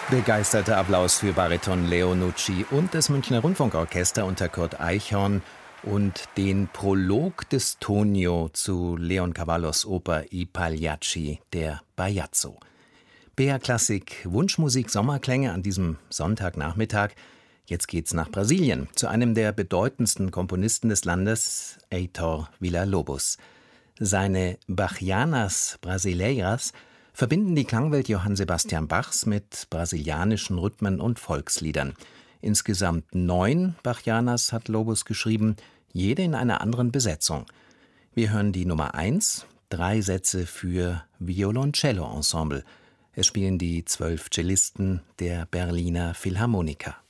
Begeisterter Applaus für Bariton Leo Nucci und das Münchner Rundfunkorchester unter Kurt Eichhorn und den Prolog des Tonio zu Leon Cavallos Oper I Pagliacci, der Bajazzo. BR Klassik Wunschmusik Sommerklänge an diesem Sonntagnachmittag. Jetzt geht's nach Brasilien, zu einem der bedeutendsten Komponisten des Landes, Heitor Villa-Lobos. Seine Bachianas Brasileiras verbinden die Klangwelt Johann Sebastian Bachs mit brasilianischen Rhythmen und Volksliedern. Insgesamt 9 Bachianas hat Lobos geschrieben, jede in einer anderen Besetzung. Wir hören die Nummer 1, 3 Sätze für Violoncello Ensemble. Es spielen die 12 Cellisten der Berliner Philharmoniker.